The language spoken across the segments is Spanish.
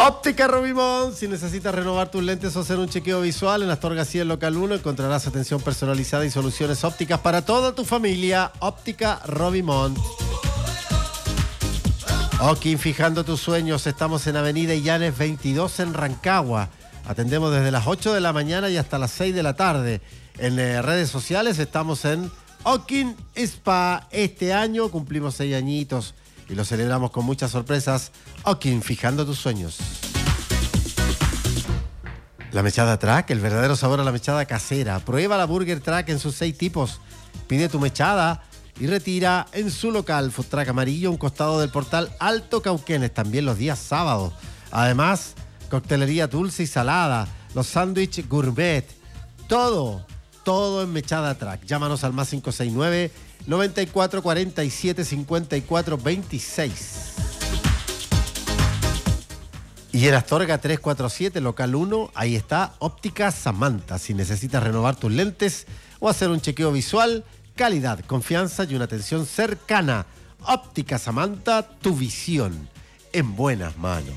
Óptica Robimont. Si necesitas renovar tus lentes o hacer un chequeo visual, en Astorga 100 Local 1 encontrarás atención personalizada y soluciones ópticas para toda tu familia. Óptica Robimont. Okin, fijando tus sueños. Estamos en Avenida Illanes 22 en Rancagua. Atendemos desde las 8 de la mañana y hasta las 6 de la tarde. En redes sociales estamos en Okin Spa. Este año cumplimos 6 añitos y lo celebramos con muchas sorpresas. Okin, fijando tus sueños. La mechada Track, el verdadero sabor a la mechada casera. Prueba la Burger Track en sus 6 tipos. Pide tu mechada y retira en su local. Food Track Amarillo, un costado del portal Alto Cauquenes, también los días sábados. Además, coctelería dulce y salada, los sándwiches gourmet, todo en Mechada Track. Llámanos al más 569-9447-5426. Y en Astorga 347, local 1, ahí está Óptica Samantha. Si necesitas renovar tus lentes o hacer un chequeo visual, calidad, confianza y una atención cercana. Óptica Samantha, tu visión en buenas manos.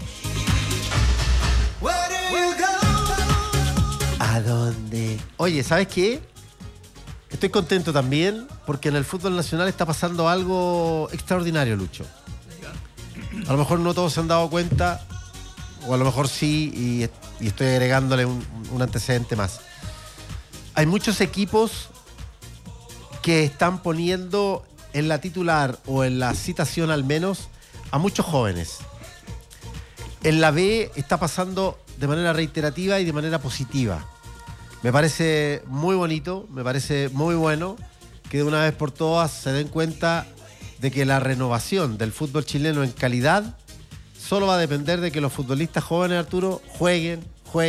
¿A dónde? Oye, ¿sabes qué? Estoy contento también porque en el fútbol nacional está pasando algo extraordinario, Lucho. A lo mejor no todos se han dado cuenta, o a lo mejor sí, y estoy agregándole un antecedente más. Hay muchos equipos que están poniendo en la titular o en la citación al menos a muchos jóvenes. En la B está pasando de manera reiterativa y de manera positiva. Me parece muy bonito, me parece muy bueno que de una vez por todas se den cuenta de que la renovación del fútbol chileno en calidad solo va a depender de que los futbolistas jóvenes, Arturo, jueguen.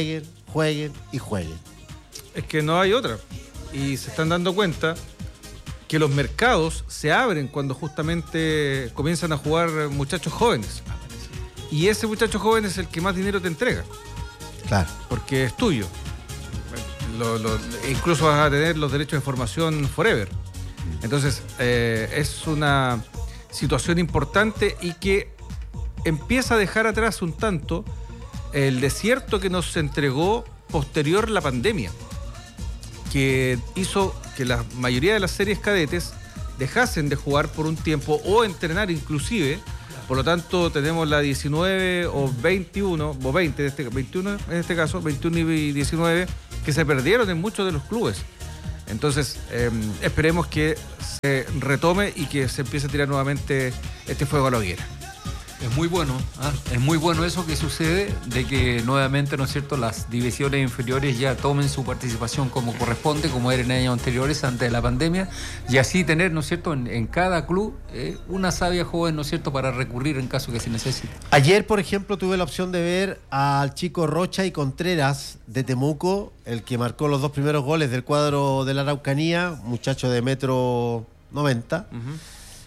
Es que no hay otra. Y se están dando cuenta que los mercados se abren cuando justamente comienzan a jugar muchachos jóvenes. Y ese muchacho joven es el que más dinero te entrega. Claro. Porque es tuyo. Incluso vas a tener los derechos de formación forever. Entonces, es una situación importante y que empieza a dejar atrás un tanto el desierto que nos entregó posterior la pandemia, que hizo que la mayoría de las series cadetes dejasen de jugar por un tiempo o entrenar inclusive. Por lo tanto, tenemos la 19 o 21, o 20, 21 en este caso, 21 y 19, que se perdieron en muchos de los clubes. Entonces, esperemos que se retome y que se empiece a tirar nuevamente este fuego a la hoguera. Es muy bueno, es muy bueno eso que sucede, de que nuevamente, ¿no es cierto?, las divisiones inferiores ya tomen su participación como corresponde, como era en años anteriores antes de la pandemia, y así tener, ¿no es cierto?, en cada club una savia joven, ¿no es cierto?, para recurrir en caso que se necesite. Ayer, por ejemplo, tuve la opción de ver al chico Rocha y Contreras de Temuco, el que marcó los 2 primeros goles del cuadro de la Araucanía, muchacho de 1,90 m.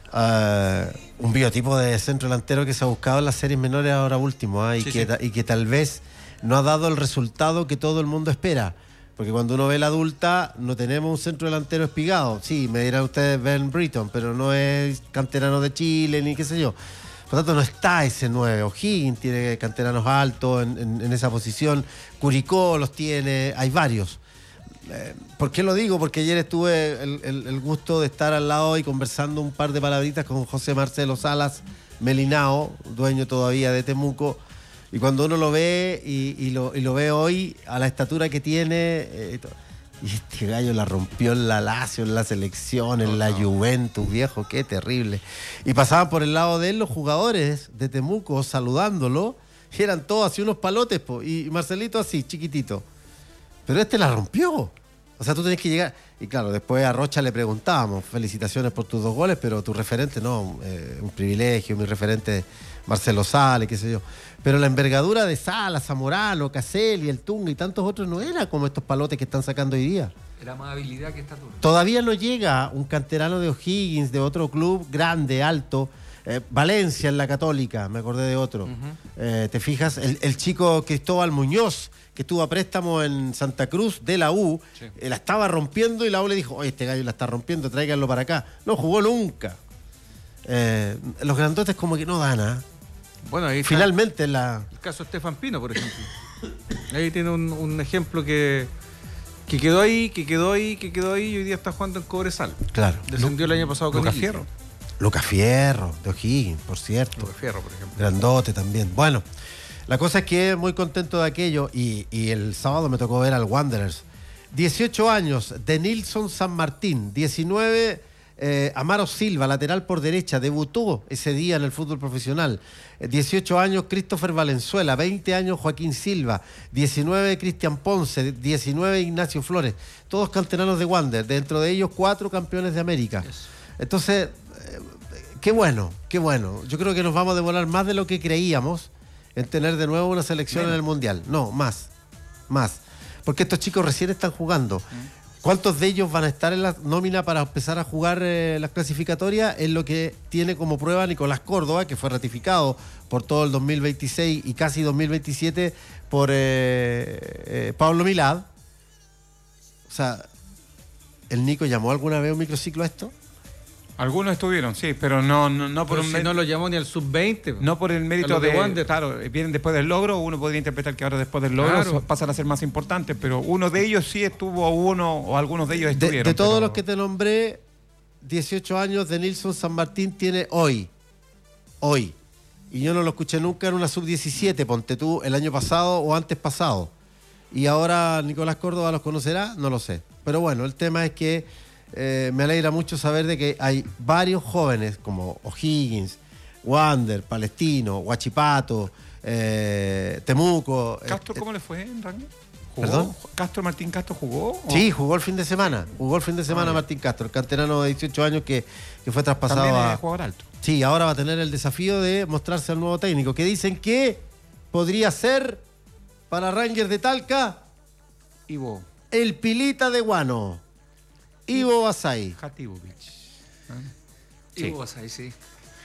Un biotipo de centro delantero que se ha buscado en las series menores ahora último, y que tal vez no ha dado el resultado que todo el mundo espera, porque cuando uno ve la adulta no tenemos un centro delantero espigado. Sí, me dirán ustedes Ben Britton, pero no es canterano de Chile ni qué sé yo. Por lo tanto no está ese 9. O'Higgins tiene canteranos altos en esa posición, Curicó los tiene, hay varios. ¿Por qué lo digo? Porque ayer tuve el gusto de estar al lado y conversando un par de palabritas con José Marcelo Salas Melinao, dueño todavía de Temuco, y cuando uno lo ve y lo ve hoy a la estatura que tiene, y este gallo la rompió en la Lazio, en la selección, en la Juventus, viejo, qué terrible. Y pasaban por el lado de él los jugadores de Temuco saludándolo, y eran todos así unos palotes, y Marcelito así, chiquitito. Pero este la rompió. O sea, tú tenés que llegar. Y claro, después a Rocha le preguntábamos, felicitaciones por tus 2 goles, pero tu referente no, un privilegio, mi referente Marcelo Sales, qué sé yo. Pero la envergadura de Salas, Zamorano, Caselli, El Tunga y tantos otros no era como estos palotes que están sacando hoy día. Era más habilidad que estatura. Todavía no llega un canterano de O'Higgins, de otro club grande, alto. Valencia en la Católica, me acordé de otro. Uh-huh. ¿Te fijas? El chico Cristóbal Muñoz, que estuvo a préstamo en Santa Cruz de la U, sí. La estaba rompiendo y la U le dijo, oye, este gallo la está rompiendo, tráiganlo para acá. No jugó nunca. Los grandotes como que no dan, Bueno, ahí está finalmente el caso de Stefan Pino, por ejemplo. Ahí tiene un ejemplo que quedó ahí, y hoy día está jugando en Cobresal. Claro. Descendió el año pasado con Lucas Iquique. Fierro. Lucas Fierro, de O'Higgins, por cierto. Lucas Fierro, por ejemplo. Grandote también. Bueno, la cosa es que muy contento de aquello y el sábado me tocó ver al Wanderers. 18 años, de Nilson San Martín. 19, Amaro Silva, lateral por derecha, debutó ese día en el fútbol profesional. 18 años, Christopher Valenzuela. 20 años, Joaquín Silva. 19, Cristian Ponce. 19, Ignacio Flores. Todos canteranos de Wander. Dentro de ellos, 4 campeones de América. Entonces, qué bueno, qué bueno. Yo creo que nos vamos a demorar más de lo que creíamos en tener de nuevo una selección en el Mundial. No, más. Porque estos chicos recién están jugando. ¿Cuántos de ellos van a estar en la nómina para empezar a jugar las clasificatorias? Es lo que tiene como prueba Nicolás Córdoba, que fue ratificado por todo el 2026 y casi 2027 por Pablo Milad. O sea, ¿el Nico llamó alguna vez un microciclo a esto? Algunos estuvieron, sí, pero no por Pero un si mérito. no lo llamó ni al sub-20. No por el mérito los de de Wander. Claro, vienen después del logro. Uno podría interpretar que ahora después del logro Claro. pasan a ser más importantes, pero uno de ellos sí estuvo, uno o algunos de ellos estuvieron. De todos pero- los que te nombré, 18 años de Nilson San Martín tiene hoy. Y yo no lo escuché nunca en una sub-17, ponte tú, el año pasado o antes pasado. Y ahora Nicolás Córdoba los conocerá, no lo sé. Pero bueno, el tema es que me alegra mucho saber de que hay varios jóvenes como O'Higgins, Wander, Palestino, Huachipato, Temuco. ¿Castro cómo le fue en ranking? ¿Perdón? ¿Martín Castro jugó? Sí, jugó el fin de semana. Martín Castro, el canterano de 18 años que fue traspasado También a... es jugador alto. Sí, ahora va a tener el desafío de mostrarse al nuevo técnico, que dicen que podría ser para Rangers de Talca Ivo el Pilita de Guano, Ivo Basay. Hatibovic. Y Sí. vos ahí, sí.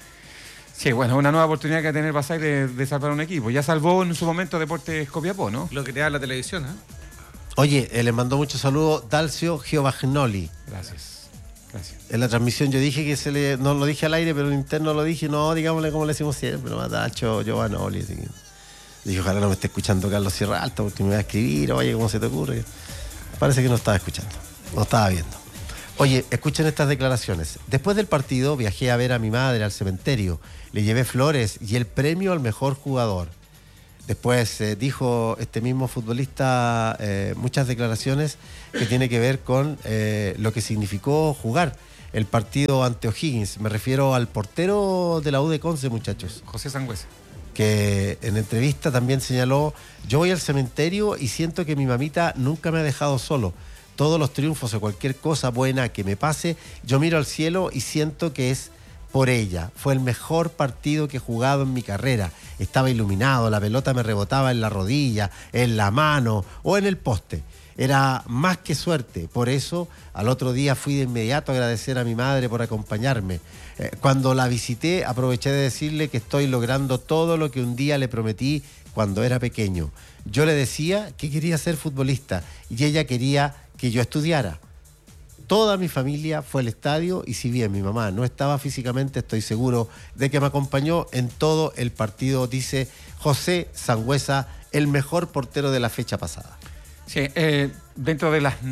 Sí, bueno, una nueva oportunidad que va a tener Basay de salvar un equipo. Ya salvó en su momento Deportes Copiapó, ¿no? Lo que te da la televisión, ¿eh? Oye, les mandó muchos saludos Dalcio Giovagnoli. Gracias. En la transmisión yo dije que no lo dije al aire, pero en interno lo dije, no, digámosle como le decimos siempre, no, Dalcio Giovanoli. Así que dije, ojalá no me esté escuchando Carlos Sierra Alta, porque me va a escribir, oye, ¿cómo se te ocurre? Parece que no estaba escuchando, no estaba viendo. Oye, escuchen estas declaraciones. Después del partido viajé a ver a mi madre al cementerio, le llevé flores y el premio al mejor jugador. Después dijo este mismo futbolista muchas declaraciones que tiene que ver con lo que significó jugar el partido ante O'Higgins. Me refiero al portero de la U de Conce, muchachos, José Sangüesa. que en entrevista también señaló: yo voy al cementerio y siento que mi mamita nunca me ha dejado solo. Todos los triunfos o cualquier cosa buena que me pase, yo miro al cielo y siento que es por ella. Fue el mejor partido que he jugado en mi carrera. Estaba iluminado, la pelota me rebotaba en la rodilla, en la mano o en el poste. Era más que suerte. Por eso, al otro día fui de inmediato a agradecer a mi madre por acompañarme. Cuando la visité, aproveché de decirle que estoy logrando todo lo que un día le prometí cuando era pequeño. Yo le decía que quería ser futbolista y ella quería que yo estudiara. Toda mi familia fue al estadio y si bien mi mamá no estaba físicamente, estoy seguro de que me acompañó en todo el partido, dice José Sangüesa, el mejor portero de la fecha pasada. Sí, dentro de las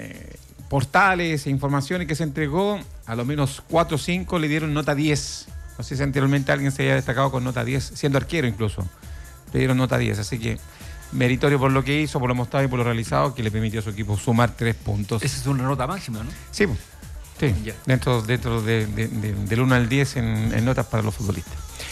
portales e informaciones que se entregó, a lo menos 4 o 5 le dieron nota 10. No sé si anteriormente alguien se haya destacado con nota 10, siendo arquero incluso. Le dieron nota 10, así que meritorio por lo que hizo, por lo mostrado y por lo realizado, que le permitió a su equipo sumar 3 puntos. Esa es una nota máxima, ¿no? Sí, sí, Ya. dentro del 1 al 10 en notas para los futbolistas.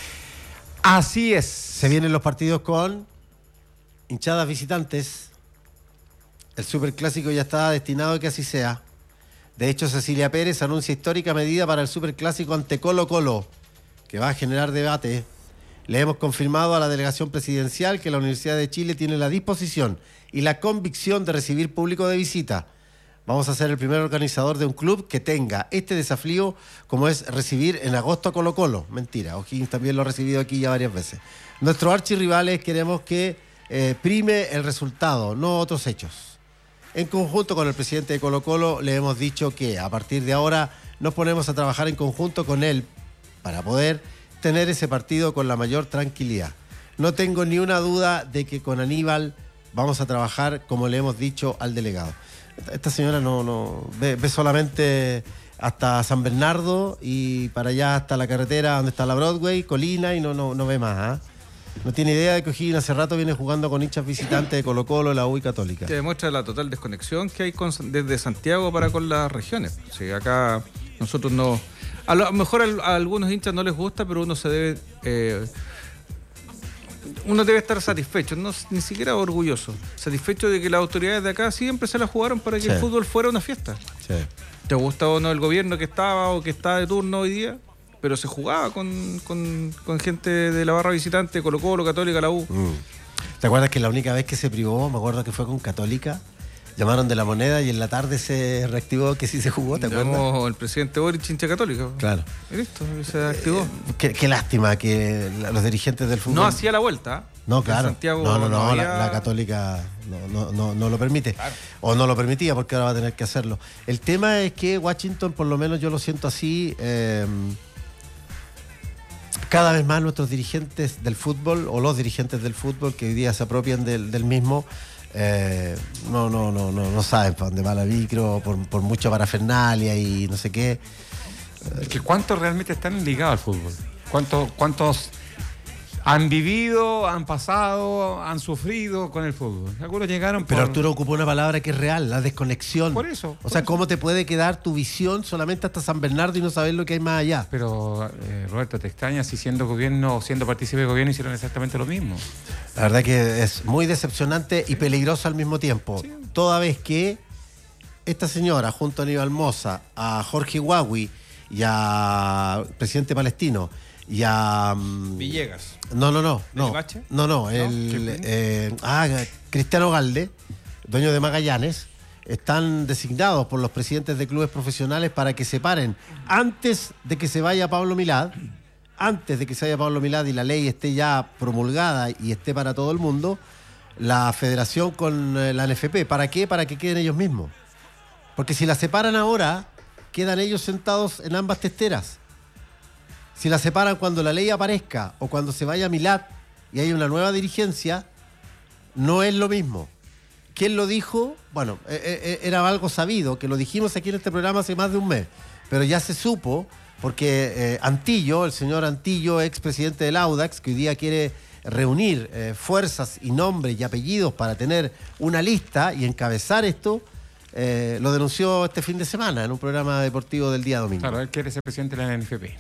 Así es. Se vienen los partidos con hinchadas visitantes. El superclásico ya está destinado a que así sea. De hecho, Cecilia Pérez anuncia histórica medida para el superclásico ante Colo-Colo, que va a generar debate. Le hemos confirmado a la delegación presidencial que la Universidad de Chile tiene la disposición y la convicción de recibir público de visita. Vamos a ser el primer organizador de un club que tenga este desafío, como es recibir en agosto a Colo-Colo. Mentira, O'Higgins también lo ha recibido aquí ya varias veces. Nuestros archirrivales queremos que prime el resultado, no otros hechos. En conjunto con el presidente de Colo-Colo le hemos dicho que a partir de ahora nos ponemos a trabajar en conjunto con él para poder tener ese partido con la mayor tranquilidad. No tengo ni una duda de que con Aníbal vamos a trabajar como le hemos dicho al delegado. Esta señora no ve solamente hasta San Bernardo y para allá hasta la carretera donde está la Broadway, Colina, y no ve más. No tiene idea de que O'Higgins hace rato viene jugando con hinchas visitantes de Colo-Colo, la U y Católica. Que demuestra la total desconexión que hay desde Santiago para con las regiones. Sí, acá nosotros no... A lo mejor a algunos hinchas no les gusta, pero uno se debe... uno debe estar satisfecho, ni siquiera orgulloso, satisfecho de que las autoridades de acá siempre se la jugaron para que el fútbol fuera una fiesta. Sí. ¿Te gusta o no el gobierno que estaba o que está de turno hoy día? Pero se jugaba con gente de la barra visitante, Colo-Colo, Católica, la U. ¿Te acuerdas que la única vez que se privó, me acuerdo que fue con Católica? Llamaron de la Moneda y en la tarde se reactivó que sí se jugó, ¿te acuerdas? Llamó el presidente Boric, hincha católico. Claro. Y listo, se activó. Qué lástima que los dirigentes del fútbol... No hacía la vuelta. No, claro. En Santiago no, había... la Católica no lo permite. Claro. O no lo permitía porque ahora va a tener que hacerlo. El tema es que Washington, por lo menos yo lo siento así, cada vez más nuestros dirigentes del fútbol o los dirigentes del fútbol que hoy día se apropian del mismo, no saben para dónde va la micro, por mucha parafernalia y no sé qué. Es que ¿cuántos realmente están ligados al fútbol? ¿Cuántos han vivido, han pasado, han sufrido con el fútbol? Algunos llegaron Pero Arturo ocupó una palabra que es real, la desconexión. Por eso. O sea, ¿cómo te puede quedar tu visión solamente hasta San Bernardo y no saber lo que hay más allá? Pero, Roberto, ¿te extrañas si siendo gobierno, siendo partícipe de gobierno hicieron exactamente lo mismo? La verdad que es muy decepcionante y peligroso al mismo tiempo. Sí. Toda vez que esta señora, junto a Aníbal Mosa, a Jorge Huawei y a presidente palestino y a Villegas. No. Cristiano Galde, dueño de Magallanes, están designados por los presidentes de clubes profesionales para que se paren antes de que se vaya Pablo Milad y la ley esté ya promulgada y esté para todo el mundo, la federación con la NFP. ¿Para qué? Para que queden ellos mismos. Porque si la separan ahora, quedan ellos sentados en ambas testeras. Si la separan cuando la ley aparezca o cuando se vaya Milad y hay una nueva dirigencia, no es lo mismo. ¿Quién lo dijo? Bueno, era algo sabido, que lo dijimos aquí en este programa hace más de un mes, pero ya se supo porque Antillo, el señor Antillo, expresidente del Audax, que hoy día quiere reunir fuerzas y nombres y apellidos para tener una lista y encabezar esto, lo denunció este fin de semana en un programa deportivo del día domingo. Claro, él quiere ser presidente de la NFP.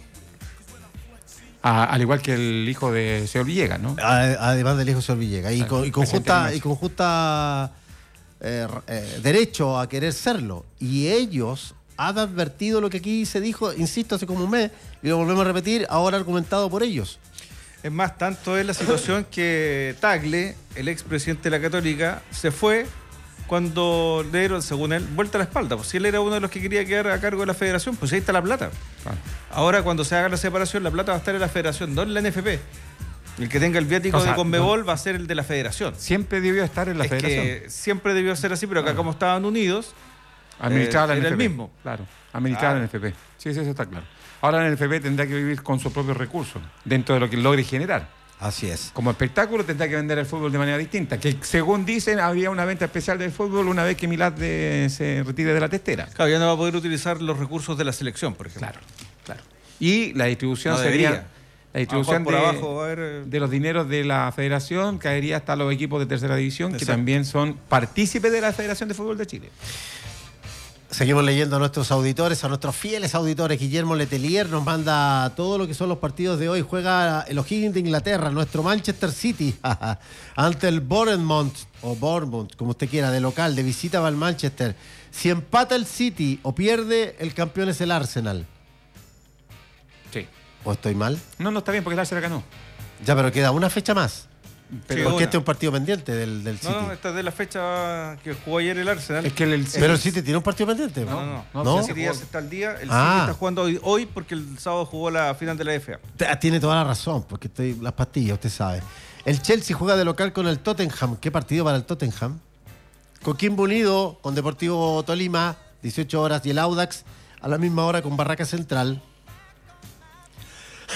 Al igual que el hijo de señor Villegas, ¿no? Además del hijo de señor Villegas. Y con justa derecho a querer serlo. Y ellos han advertido lo que aquí se dijo, insisto, hace como un mes, y lo volvemos a repetir, ahora argumentado por ellos. Es más, tanto es la situación que Tagle, el expresidente de la Católica, se fue cuando le dieron, según él, vuelta a la espalda. Pues si él era uno de los que quería quedar a cargo de la federación, pues ahí está la plata. Claro. Ahora, cuando se haga la separación, la plata va a estar en la federación, no en la NFP. El que tenga el viático de Conmebol va a ser el de la federación. Siempre debió estar en la federación. Que siempre debió ser así, pero acá como estaban unidos, administraba la NFP. Era el mismo. Claro, administraba la NFP. Sí, eso está claro. Ahora la NFP tendrá que vivir con sus propios recursos, dentro de lo que logre generar. Así es. Como espectáculo tendrá que vender el fútbol de manera distinta, que según dicen había una venta especial del fútbol una vez que Milad se retire de la testera. Claro, ya no va a poder utilizar los recursos de la selección, por ejemplo. Claro. Y la distribución sería... La distribución de los dineros de la federación caería hasta los equipos de tercera división. Exacto. Que también son partícipes de la Federación de Fútbol de Chile. Seguimos leyendo a nuestros auditores, a nuestros fieles auditores. Guillermo Letelier nos manda todo lo que son los partidos de hoy. Juega el O'Higgins de Inglaterra, nuestro Manchester City, ante el Bournemouth, o Bournemouth, como usted quiera, de local, de visita va al Manchester. Si empata el City o pierde, el campeón es el Arsenal. Sí. ¿O estoy mal? No, está bien, porque el Arsenal ganó. Ya, pero queda una fecha más. Pero porque este es un partido pendiente del City. No, esta es de la fecha que jugó ayer el Arsenal. Es que pero el City tiene un partido pendiente. No. El City ya está al día. El City está jugando hoy porque el sábado jugó la final de la FA. Tiene toda la razón, porque estoy las pastillas, usted sabe. El Chelsea juega de local con el Tottenham. ¿Qué partido para el Tottenham? Coquimbo Unido con Deportivo Tolima, 18 horas. Y el Audax a la misma hora con Barraca Central.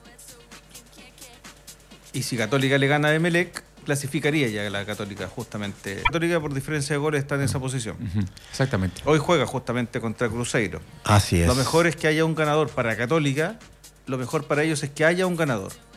Y si Católica le gana a Emelec, clasificaría ya la Católica, justamente. Católica, por diferencia de goles, está en esa posición. Exactamente. Hoy juega justamente contra Cruzeiro. Así es. Lo mejor es que haya un ganador para Católica. Lo mejor para ellos es que haya un ganador.